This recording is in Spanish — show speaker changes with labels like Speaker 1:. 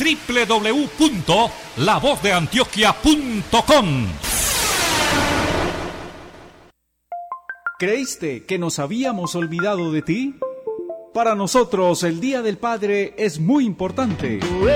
Speaker 1: www.lavozdeantioquia.com.
Speaker 2: ¿Creíste que nos habíamos olvidado de ti? Para nosotros el Día del Padre es muy importante.